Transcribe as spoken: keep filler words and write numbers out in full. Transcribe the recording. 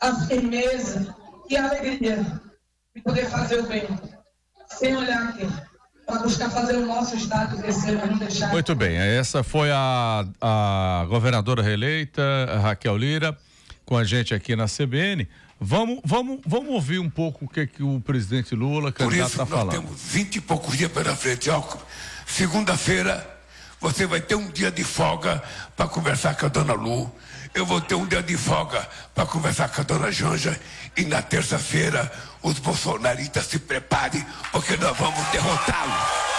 a firmeza e a alegria de poder fazer o bem, sem olhar aqui, para buscar fazer o nosso estado crescer, mas não deixar. Muito bem, essa foi a, a governadora reeleita, a Raquel Lira, com a gente aqui na C B N. Vamos, vamos, vamos ouvir um pouco o que, que o presidente Lula, candidato, está falando. Por isso nós temos vinte e poucos dias pela frente. Segunda-feira você vai ter um dia de folga para conversar com a dona Lu. Eu vou ter um dia de folga para conversar com a dona Janja. E na terça-feira os bolsonaristas se preparem, porque nós vamos derrotá-los.